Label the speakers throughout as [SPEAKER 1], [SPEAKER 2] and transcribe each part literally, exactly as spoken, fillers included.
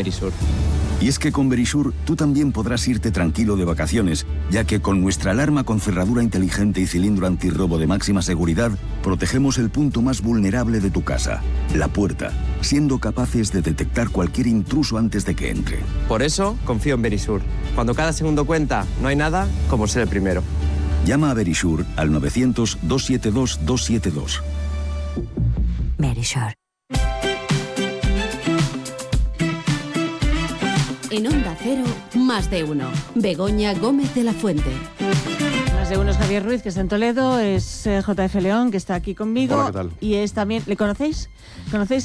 [SPEAKER 1] Verisur.
[SPEAKER 2] Y es que con Verisur tú también podrás irte tranquilo de vacaciones, ya que con nuestra alarma con cerradura inteligente y cilindro antirrobo de máxima seguridad, protegemos el punto más vulnerable de tu casa, la puerta, siendo capaces de detectar cualquier intruso antes de que entre.
[SPEAKER 1] Por eso confío en Verisur. Cuando cada segundo cuenta, no hay nada como ser el primero.
[SPEAKER 2] Llama a Verisur al novecientos, doscientos setenta y dos, doscientos setenta y dos.
[SPEAKER 3] Verisur.
[SPEAKER 4] En Onda Cero, Más de Uno. Begoña Gómez de la Fuente.
[SPEAKER 5] Más de Uno es Javier Ruiz, que está en Toledo, es eh, J F León, que está aquí conmigo.
[SPEAKER 6] Hola, ¿qué tal?
[SPEAKER 5] Y es también... ¿Le conocéis? ¿Conocéis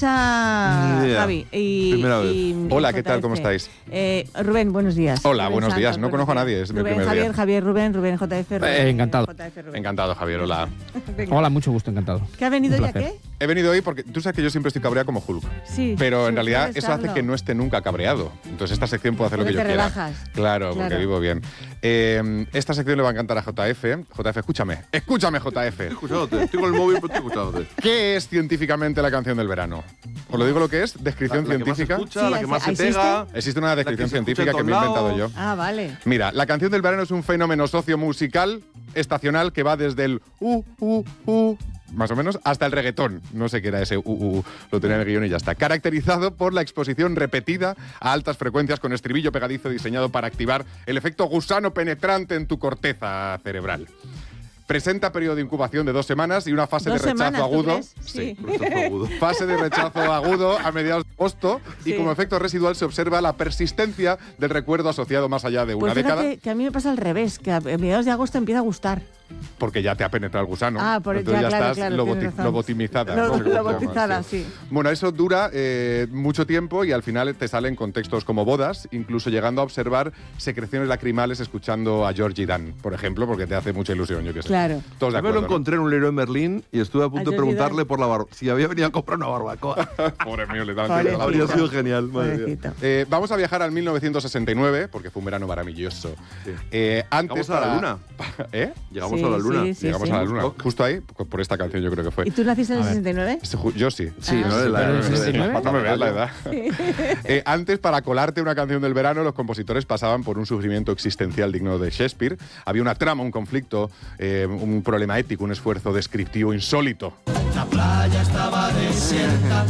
[SPEAKER 5] a
[SPEAKER 6] Ni idea.
[SPEAKER 5] Javi? Y,
[SPEAKER 6] Primera vez.
[SPEAKER 5] y-
[SPEAKER 7] Hola,
[SPEAKER 5] y
[SPEAKER 7] ¿qué tal? ¿Cómo estáis?
[SPEAKER 5] Eh, Rubén, buenos días.
[SPEAKER 7] Hola,
[SPEAKER 5] Rubén
[SPEAKER 7] buenos
[SPEAKER 5] Santos,
[SPEAKER 7] días. No
[SPEAKER 5] buenos
[SPEAKER 7] conozco a
[SPEAKER 5] días.
[SPEAKER 7] nadie, es mi
[SPEAKER 5] Rubén,
[SPEAKER 7] primer
[SPEAKER 5] Javier,
[SPEAKER 7] día.
[SPEAKER 5] Javier, Rubén, Rubén, J F, Rubén.
[SPEAKER 8] Eh, encantado.
[SPEAKER 5] J F, Rubén.
[SPEAKER 7] Encantado, Javier, hola.
[SPEAKER 5] Venga.
[SPEAKER 8] Hola, mucho gusto, encantado.
[SPEAKER 5] ¿Qué ha venido
[SPEAKER 8] Un
[SPEAKER 5] ya
[SPEAKER 8] placer.
[SPEAKER 5] qué?
[SPEAKER 7] He venido hoy porque tú sabes que yo siempre estoy cabreado como Hulk.
[SPEAKER 5] Sí.
[SPEAKER 7] Pero en
[SPEAKER 5] sí,
[SPEAKER 7] realidad
[SPEAKER 5] suele
[SPEAKER 7] eso hace
[SPEAKER 5] estarlo.
[SPEAKER 7] que no esté nunca cabreado. Entonces esta sección puede hacer lo que
[SPEAKER 5] Porque
[SPEAKER 7] yo
[SPEAKER 5] te
[SPEAKER 7] quiera.
[SPEAKER 5] relajas.
[SPEAKER 7] Claro, porque
[SPEAKER 5] Claro.
[SPEAKER 7] vivo bien. Eh, esta sección le va a encantar a J F. J F, escúchame. Escúchame, J F.
[SPEAKER 6] Estoy escuchándote. Estoy con el móvil, pero estoy escuchándote.
[SPEAKER 7] ¿Qué es científicamente la canción del verano? Os lo digo lo que es, descripción
[SPEAKER 6] La, la que más se
[SPEAKER 7] científica.
[SPEAKER 6] escucha,
[SPEAKER 5] Sí,
[SPEAKER 6] la que más se
[SPEAKER 5] ¿existe?
[SPEAKER 6] pega.
[SPEAKER 7] Existe una descripción
[SPEAKER 6] que se escucha
[SPEAKER 7] científica
[SPEAKER 6] en
[SPEAKER 7] que me he
[SPEAKER 6] todos
[SPEAKER 7] inventado yo.
[SPEAKER 6] lados.
[SPEAKER 5] Ah, vale.
[SPEAKER 7] Mira, la canción del verano es un fenómeno sociomusical estacional que va desde el uh, uh, uh, más o menos, hasta el reggaetón. No sé qué era ese uh, uh, uh, lo tenía en el guión y ya está. Caracterizado por la exposición repetida a altas frecuencias con estribillo pegadizo diseñado para activar el efecto gusano penetrante en tu corteza cerebral. Presenta periodo de incubación de dos semanas y una fase
[SPEAKER 5] ¿Dos
[SPEAKER 7] de rechazo
[SPEAKER 5] semanas, tú
[SPEAKER 7] agudo.
[SPEAKER 5] crees? Sí.
[SPEAKER 6] Rechazo agudo.
[SPEAKER 7] Fase de rechazo agudo a mediados de agosto
[SPEAKER 5] Sí.
[SPEAKER 7] y como efecto residual se observa la persistencia del recuerdo asociado más allá de una
[SPEAKER 5] Pues
[SPEAKER 7] década.
[SPEAKER 5] fíjate que a mí me pasa al revés, que a mediados de agosto empieza a gustar.
[SPEAKER 7] Porque ya te ha penetrado el gusano.
[SPEAKER 5] Ah, por-
[SPEAKER 7] Entonces
[SPEAKER 5] ya,
[SPEAKER 7] ya,
[SPEAKER 5] claro,
[SPEAKER 7] estás
[SPEAKER 5] claro,
[SPEAKER 7] loboti-
[SPEAKER 5] tienes razón.
[SPEAKER 7] lobotimizada.
[SPEAKER 5] Lo-
[SPEAKER 7] no sé cómo se llama,
[SPEAKER 5] lobotizada, sí.
[SPEAKER 7] Bueno, eso dura eh, mucho tiempo y al final te salen contextos como bodas, incluso llegando a observar secreciones lacrimales escuchando a Georgie Dan, por ejemplo, porque te hace mucha ilusión, yo qué sé.
[SPEAKER 5] Claro.
[SPEAKER 7] Todos de
[SPEAKER 6] Yo me lo
[SPEAKER 7] acuerdo, ¿no?
[SPEAKER 6] encontré en un Leroy Merlin y estuve a punto
[SPEAKER 5] ¿A
[SPEAKER 6] de
[SPEAKER 5] Jordi
[SPEAKER 6] preguntarle
[SPEAKER 5] Dan?
[SPEAKER 6] por la barba si había venido a comprar una barbacoa.
[SPEAKER 7] Pobre mío, le daban
[SPEAKER 5] Pobrecito.
[SPEAKER 7] tiempo.
[SPEAKER 6] Habría sido genial. madre mía.
[SPEAKER 5] Pobrecito.
[SPEAKER 7] Eh, vamos a viajar al mil novecientos sesenta y nueve, porque fue un verano maravilloso.
[SPEAKER 6] Sí.
[SPEAKER 7] Eh, antes
[SPEAKER 6] Llegamos a la
[SPEAKER 7] para-
[SPEAKER 6] luna.
[SPEAKER 7] ¿Eh?
[SPEAKER 6] Llegamos
[SPEAKER 5] Sí,
[SPEAKER 6] a la luna.
[SPEAKER 5] sí, sí.
[SPEAKER 7] Llegamos a la luna. Justo ahí, por esta canción yo creo que fue.
[SPEAKER 5] ¿Y tú naciste en el
[SPEAKER 8] A ver.
[SPEAKER 5] sesenta y nueve?
[SPEAKER 7] Este ju- Yo sí.
[SPEAKER 6] Sí,
[SPEAKER 5] Ah.
[SPEAKER 6] ¿no? De la-
[SPEAKER 8] Pero
[SPEAKER 6] de-
[SPEAKER 8] en
[SPEAKER 6] de-
[SPEAKER 8] sesenta y nueve.
[SPEAKER 7] No me veas la edad.
[SPEAKER 5] Sí.
[SPEAKER 7] Eh, antes, para colarte una canción del verano, los compositores pasaban por un sufrimiento existencial digno de Shakespeare. Había una trama, un conflicto, eh, un problema ético, un esfuerzo descriptivo insólito.
[SPEAKER 9] La playa estaba desierta,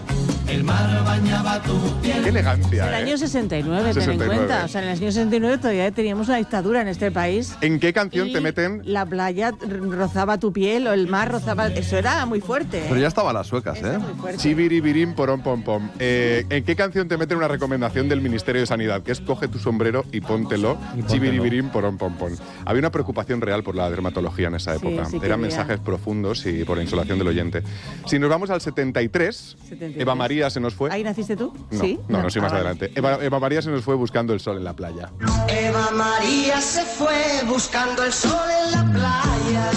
[SPEAKER 9] el mar bañaba tu piel.
[SPEAKER 7] ¡Qué elegancia!
[SPEAKER 5] El
[SPEAKER 7] ¿eh?
[SPEAKER 5] año sesenta y nueve, ten
[SPEAKER 7] sesenta y
[SPEAKER 5] en
[SPEAKER 7] nueve.
[SPEAKER 5] cuenta. O sea, en el año sesenta y nueve todavía teníamos una dictadura en este país.
[SPEAKER 7] ¿En qué canción
[SPEAKER 5] Y
[SPEAKER 7] te meten?
[SPEAKER 5] La playa rozaba tu piel o el mar rozaba... Eso era muy fuerte. ¿eh?
[SPEAKER 6] Pero ya estaban las suecas,
[SPEAKER 5] Está
[SPEAKER 6] ¿eh?
[SPEAKER 5] muy fuerte.
[SPEAKER 7] Chibiribirim, porón, pom, pom. Eh, ¿En qué canción te meten una recomendación del Ministerio de Sanidad? Que es coge tu sombrero y póntelo.
[SPEAKER 8] Y póntelo.
[SPEAKER 7] Chibiribirim, porón, pom, pom. Había una preocupación real por la dermatología en esa
[SPEAKER 5] Sí,
[SPEAKER 7] época.
[SPEAKER 5] sí que
[SPEAKER 7] Eran
[SPEAKER 5] había.
[SPEAKER 7] mensajes profundos y por la insolación del oyente. Si nos vamos al setenta y tres,
[SPEAKER 5] setenta y tres.
[SPEAKER 7] Eva María se nos fue.
[SPEAKER 5] ¿Ahí naciste tú?
[SPEAKER 7] No,
[SPEAKER 5] ¿Sí?
[SPEAKER 7] no, no soy
[SPEAKER 5] Ah,
[SPEAKER 7] más
[SPEAKER 5] vale.
[SPEAKER 7] adelante. Eva, Eva María se nos fue buscando el sol en la playa.
[SPEAKER 9] Eva María se fue buscando el sol en la playa.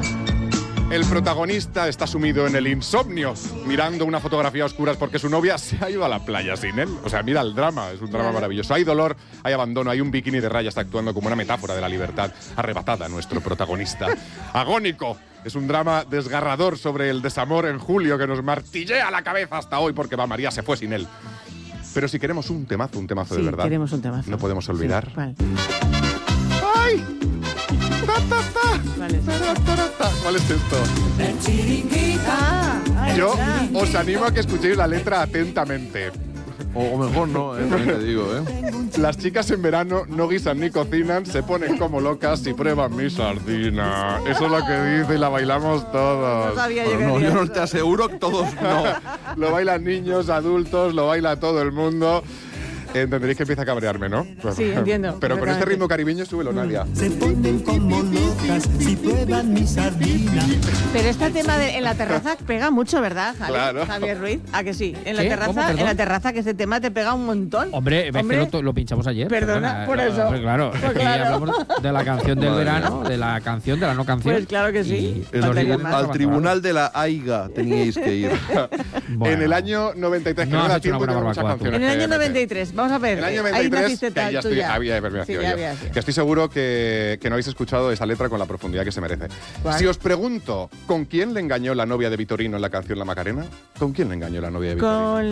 [SPEAKER 7] El protagonista está sumido en el insomnio, mirando una fotografía a oscuras porque su novia se ha ido a la playa sin él. O sea, mira el drama, es un drama
[SPEAKER 5] Claro.
[SPEAKER 7] maravilloso. Hay dolor, hay abandono, hay un bikini de rayas actuando como una metáfora de la libertad arrebatada a nuestro protagonista. Agónico. Es un drama desgarrador sobre el desamor en julio que nos martillea la cabeza hasta hoy porque Eva María se fue sin él. Pero si queremos un temazo, un temazo
[SPEAKER 5] Sí,
[SPEAKER 7] de verdad,
[SPEAKER 5] queremos un temazo.
[SPEAKER 7] no podemos olvidar.
[SPEAKER 5] Sí, ¿cuál?
[SPEAKER 7] ¡Ay! Ta, ta, ta.
[SPEAKER 5] ¿Cuál es?
[SPEAKER 7] Ta, ta, ta, ta. ¿Cuál es esto?
[SPEAKER 9] El chiringuito.
[SPEAKER 5] Ah, ahí
[SPEAKER 7] Yo
[SPEAKER 5] está.
[SPEAKER 7] os animo a que escuchéis la letra atentamente.
[SPEAKER 6] O, o mejor no, ¿eh? También te digo, ¿eh?
[SPEAKER 7] Las chicas en verano no guisan ni cocinan, se ponen como locas y prueban mi sardina. Eso es lo que dice y la bailamos
[SPEAKER 5] No
[SPEAKER 7] todos.
[SPEAKER 5] sabía yo
[SPEAKER 6] Pero
[SPEAKER 5] que
[SPEAKER 6] no,
[SPEAKER 5] decía
[SPEAKER 6] yo no
[SPEAKER 5] eso.
[SPEAKER 6] te aseguro que todos no.
[SPEAKER 7] Lo bailan niños, adultos, lo baila todo el mundo. Entenderéis que empieza a cabrearme, ¿no?
[SPEAKER 5] Sí, entiendo,
[SPEAKER 7] Pero con este
[SPEAKER 5] perfectamente.
[SPEAKER 7] ritmo caribeño, súbelo, Nadia.
[SPEAKER 9] Se ponen como locas si prueban mi sardina.
[SPEAKER 5] Pero este tema de en la terraza pega mucho, ¿verdad, Javi?
[SPEAKER 7] Claro.
[SPEAKER 5] Javier Ruiz? ¿A que sí? En la
[SPEAKER 8] ¿Qué?
[SPEAKER 5] terraza,
[SPEAKER 8] ¿Cómo, perdón?
[SPEAKER 5] en la terraza que este tema te pega un montón.
[SPEAKER 8] Hombre, ves
[SPEAKER 5] Hombre.
[SPEAKER 8] que lo, lo pinchamos ayer.
[SPEAKER 5] Perdona, por eso.
[SPEAKER 8] Hombre, claro,
[SPEAKER 5] Pues
[SPEAKER 8] es que
[SPEAKER 5] claro.
[SPEAKER 8] hablamos de la canción del
[SPEAKER 6] Madre
[SPEAKER 8] verano, de la canción, de la no canción.
[SPEAKER 5] Pues claro que sí.
[SPEAKER 8] Y
[SPEAKER 6] Es
[SPEAKER 8] los
[SPEAKER 5] Faltaría
[SPEAKER 8] líderes
[SPEAKER 5] más.
[SPEAKER 8] nos
[SPEAKER 6] Al
[SPEAKER 8] abandonaron.
[SPEAKER 6] tribunal de la AIGA teníais que ir.
[SPEAKER 8] Bueno.
[SPEAKER 7] En el año noventa y tres, que
[SPEAKER 8] No
[SPEAKER 7] no,
[SPEAKER 8] has
[SPEAKER 7] da
[SPEAKER 8] hecho una
[SPEAKER 7] tiempo,
[SPEAKER 8] buena
[SPEAKER 7] tengo muchas
[SPEAKER 8] barbacoa, tú.
[SPEAKER 7] canciones
[SPEAKER 5] En el
[SPEAKER 7] que
[SPEAKER 5] año
[SPEAKER 7] meter.
[SPEAKER 5] noventa y tres, vamos a ver.
[SPEAKER 7] El año
[SPEAKER 5] ahí
[SPEAKER 7] noventa y tres,
[SPEAKER 5] naciste
[SPEAKER 7] que
[SPEAKER 5] tal,
[SPEAKER 7] ya
[SPEAKER 5] tú
[SPEAKER 7] estoy,
[SPEAKER 5] ya.
[SPEAKER 7] había, había
[SPEAKER 5] Sí,
[SPEAKER 7] nacido
[SPEAKER 5] ya
[SPEAKER 7] yo.
[SPEAKER 5] había, sí.
[SPEAKER 7] Que estoy seguro que, que no habéis escuchado esa letra con la profundidad que se merece.
[SPEAKER 5] ¿Cuál?
[SPEAKER 7] Si os pregunto, ¿con quién le engañó la novia de Vitorino en la canción La Macarena? ¿Con quién le engañó la novia de Vitorino?
[SPEAKER 5] Con